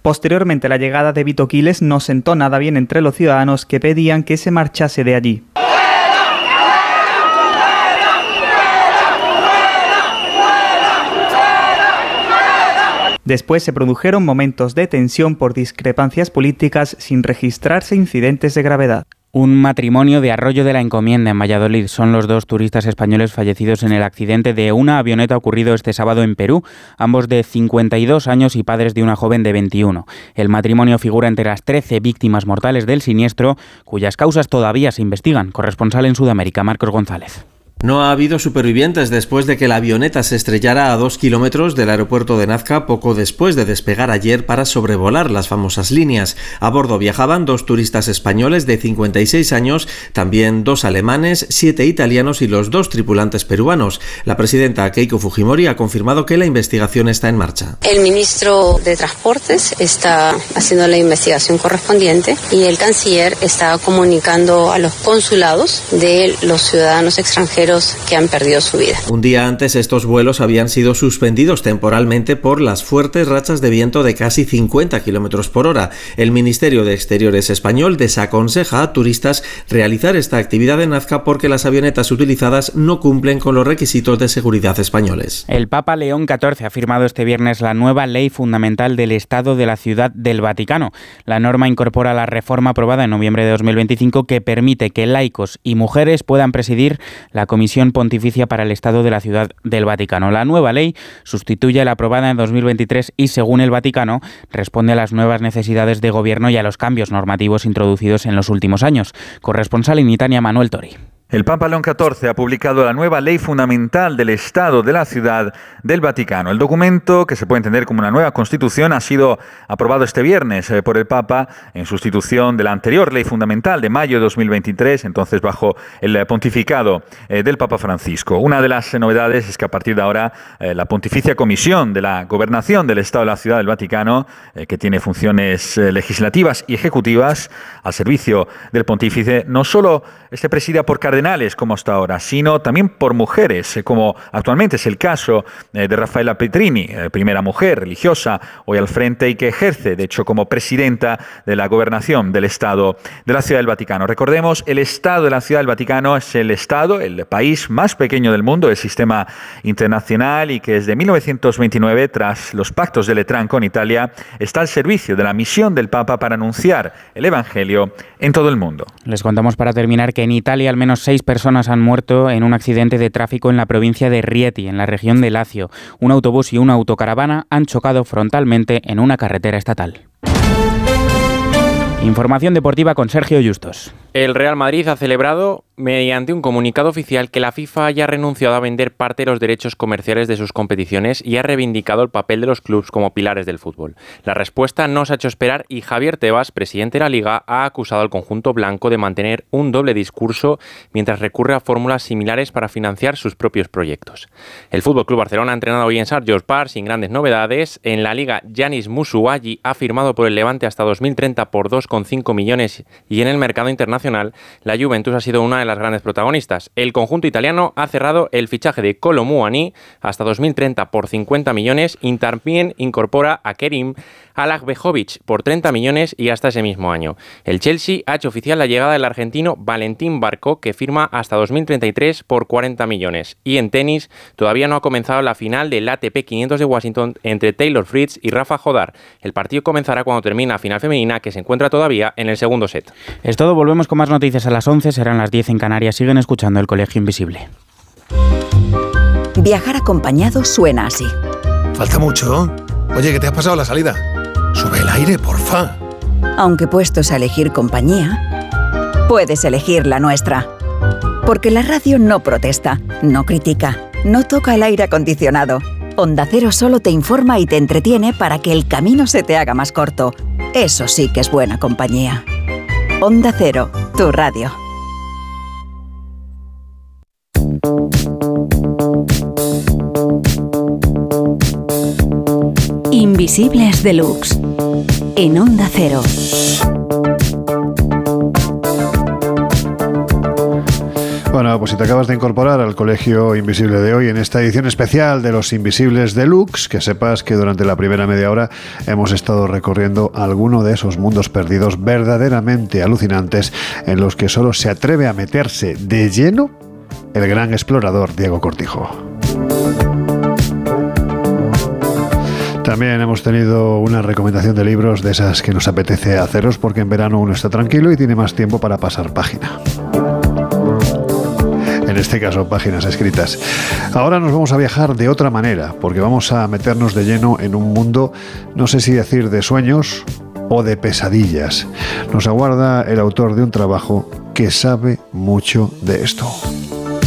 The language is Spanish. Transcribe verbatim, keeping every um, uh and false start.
Posteriormente, la llegada de Vito Quiles no sentó nada bien entre los ciudadanos que pedían que se marchase de allí. Después se produjeron momentos de tensión por discrepancias políticas sin registrarse incidentes de gravedad. Un matrimonio de Arroyo de la Encomienda en Valladolid son los dos turistas españoles fallecidos en el accidente de una avioneta ocurrido este sábado en Perú, ambos de cincuenta y dos años y padres de una joven de veintiuno. El matrimonio figura entre las trece víctimas mortales del siniestro, cuyas causas todavía se investigan. Corresponsal en Sudamérica, Marcos González. No ha habido supervivientes después de que la avioneta se estrellara a dos kilómetros del aeropuerto de Nazca poco después de despegar ayer para sobrevolar las famosas líneas. A bordo viajaban dos turistas españoles de cincuenta y seis años, también dos alemanes, siete italianos y los dos tripulantes peruanos. La presidenta Keiko Fujimori ha confirmado que la investigación está en marcha. El ministro de Transportes está haciendo la investigación correspondiente y el canciller está comunicando a los consulados de los ciudadanos extranjeros que han perdido su vida. Un día antes, estos vuelos habían sido suspendidos temporalmente por las fuertes rachas de viento de casi cincuenta kilómetros por hora. El Ministerio de Exteriores español desaconseja a turistas realizar esta actividad en Nazca porque las avionetas utilizadas no cumplen con los requisitos de seguridad españoles. El Papa León catorce ha firmado este viernes la nueva Ley Fundamental del Estado de la Ciudad del Vaticano. La norma incorpora la reforma aprobada en noviembre de dos mil veinticinco que permite que laicos y mujeres puedan presidir la Comisión Pontificia para el Estado de la Ciudad del Vaticano. La nueva ley sustituye a la aprobada en dos mil veintitrés y, según el Vaticano, responde a las nuevas necesidades de gobierno y a los cambios normativos introducidos en los últimos años. Corresponsal en Italia, Manuel Tori. El Papa León catorce ha publicado la nueva Ley Fundamental del Estado de la Ciudad del Vaticano. El documento, que se puede entender como una nueva constitución, ha sido aprobado este viernes por el Papa en sustitución de la anterior Ley Fundamental de mayo de dos mil veintitrés, entonces bajo el pontificado del Papa Francisco. Una de las novedades es que a partir de ahora la Pontificia Comisión de la Gobernación del Estado de la Ciudad del Vaticano, que tiene funciones legislativas y ejecutivas al servicio del pontífice, no solo se presida por cardenales como hasta ahora, sino también por mujeres, como actualmente es el caso de Raffaella Petrini, primera mujer religiosa hoy al frente y que ejerce, de hecho, como presidenta de la gobernación del Estado de la Ciudad del Vaticano. Recordemos, el Estado de la Ciudad del Vaticano es el Estado, el país más pequeño del mundo del sistema internacional y que desde mil novecientos veintinueve, tras los pactos de Letrán con Italia, está al servicio de la misión del Papa para anunciar el Evangelio en todo el mundo. Les contamos para terminar que en Italia al menos seis personas han muerto en un accidente de tráfico en la provincia de Rieti, en la región de Lacio. Un autobús y una autocaravana han chocado frontalmente en una carretera estatal. Información deportiva con Sergio Justos. El Real Madrid ha celebrado mediante un comunicado oficial que la FIFA haya renunciado a vender parte de los derechos comerciales de sus competiciones y ha reivindicado el papel de los clubes como pilares del fútbol. La respuesta no se ha hecho esperar y Javier Tebas, presidente de la Liga, ha acusado al conjunto blanco de mantener un doble discurso mientras recurre a fórmulas similares para financiar sus propios proyectos. El F C Barcelona ha entrenado hoy en Sant Jordi Park sin grandes novedades. En la Liga, Yanis Musuagi ha firmado por el Levante hasta dos mil treinta por dos coma cinco millones y en el mercado internacional la Juventus ha sido una de las grandes protagonistas. El conjunto italiano ha cerrado el fichaje de Kolo Muani hasta dos mil treinta por cincuenta millones y también incorpora a Kerim Alakbejovic por treinta millones y hasta ese mismo año. El Chelsea ha hecho oficial la llegada del argentino Valentín Barco, que firma hasta dos mil treinta y tres por cuarenta millones. Y en tenis todavía no ha comenzado la final del A T P quinientos de Washington entre Taylor Fritz y Rafa Jodar. El partido comenzará cuando termine la final femenina, que se encuentra todavía en el segundo set. Es todo, volvemos con más noticias a las once, serán las diez en Canarias. Siguen escuchando El Colegio Invisible. Viajar acompañado suena así. Falta mucho. Oye, ¿que te has pasado la salida? Sube el aire, porfa. Aunque puestos a elegir compañía, puedes elegir la nuestra. Porque la radio no protesta, no critica, no toca el aire acondicionado. Onda Cero solo te informa y te entretiene para que el camino se te haga más corto. Eso sí que es buena compañía. Onda Cero, tu radio. Invisibles Deluxe en Onda Cero. Bueno, pues si te acabas de incorporar al Colegio Invisible de hoy en esta edición especial de Los Invisibles Deluxe, que sepas que durante la primera media hora hemos estado recorriendo alguno de esos mundos perdidos verdaderamente alucinantes en los que solo se atreve a meterse de lleno el gran explorador Diego Cortijo. También hemos tenido una recomendación de libros de esas que nos apetece haceros porque en verano uno está tranquilo y tiene más tiempo para pasar página. En este caso, páginas escritas. Ahora nos vamos a viajar de otra manera, porque vamos a meternos de lleno en un mundo, no sé si decir de sueños o de pesadillas. Nos aguarda el autor de un trabajo que sabe mucho de esto.